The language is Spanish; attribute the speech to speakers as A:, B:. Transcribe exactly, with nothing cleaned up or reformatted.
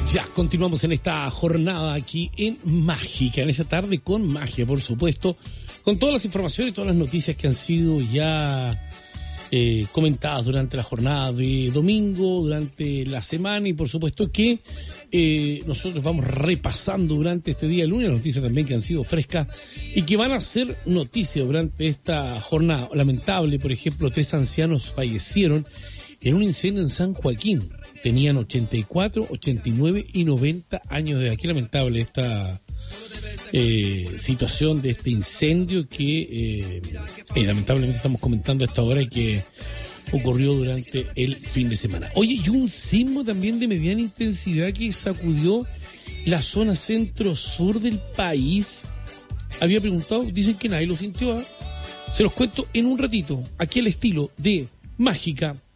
A: Ya, continuamos en esta jornada aquí en Mágica, en esta tarde con magia, por supuesto, con todas las informaciones y todas las noticias que han sido ya eh, comentadas durante la jornada de domingo, durante la semana, y por supuesto que eh, nosotros vamos repasando durante este día lunes noticias también que han sido frescas y que van a ser noticias durante esta jornada. Lamentable, por ejemplo, tres ancianos fallecieron en un incendio en San Joaquín. Tenían ochenta y cuatro, ochenta y nueve y noventa años de edad. Qué lamentable esta eh, situación de este incendio que eh, eh, lamentablemente estamos comentando a esta hora y que ocurrió durante el fin de semana. Oye, y un sismo también de mediana intensidad que sacudió la zona centro-sur del país. Había preguntado, dicen que nadie lo sintió. ¿eh? Se los cuento en un ratito, aquí al estilo de Mágica